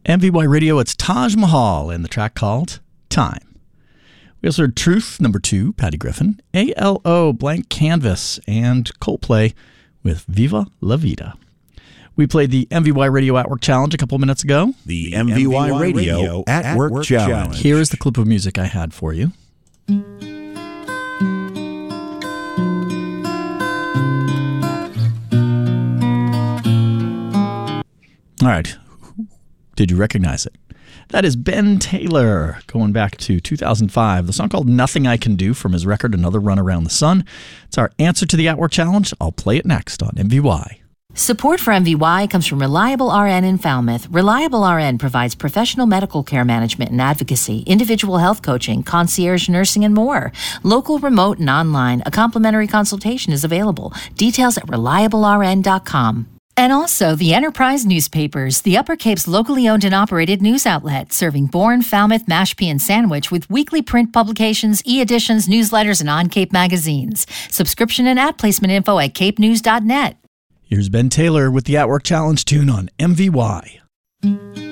MVY Radio, it's Taj Mahal and the track called Time. We also heard Truth, number 2, Patty Griffin, ALO, Blank Canvas, and Coldplay with Viva La Vida. We played the MVY Radio At Work Challenge a couple of minutes ago. The MVY Radio At Work Challenge. Here is the clip of music I had for you. All right. Did you recognize it? That is Ben Taylor, going back to 2005. The song called Nothing I Can Do from his record Another Run Around the Sun. It's our answer to the At Work Challenge. I'll play it next on MVY. Support for MVY comes from Reliable RN in Falmouth. Reliable RN provides professional medical care management and advocacy, individual health coaching, concierge nursing, and more. Local, remote, and online. A complimentary consultation is available. Details at reliablern.com. And also the Enterprise Newspapers, the Upper Cape's locally owned and operated news outlet, serving Bourne, Falmouth, Mashpee, and Sandwich with weekly print publications, e-editions, newsletters, and on-Cape magazines. Subscription and ad placement info at capenews.net. Here's Ben Taylor with the At Work Challenge tune on MVY.